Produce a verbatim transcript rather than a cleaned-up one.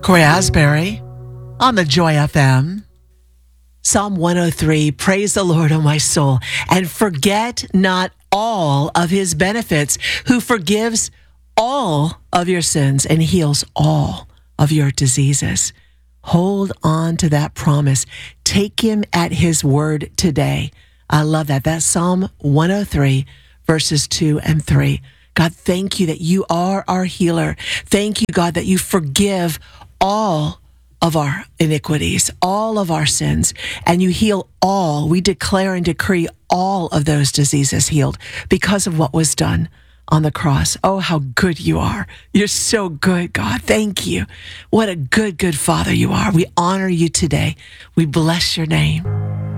Corey Asbury on the Joy F M. Psalm one oh three, praise the Lord, O my soul, and forget not all of his benefits, who forgives all of your sins and heals all of your diseases. Hold on to that promise. Take him at his word today. I love that. That's Psalm one oh three, verses two and three. God, thank you that you are our healer. Thank you, God, that you forgive all of our iniquities, all of our sins, and you heal all. We declare and decree all of those diseases healed because of what was done on the cross. Oh, how good you are. You're so good, God. Thank you. What a good, good Father you are. We honor you today. We bless your name.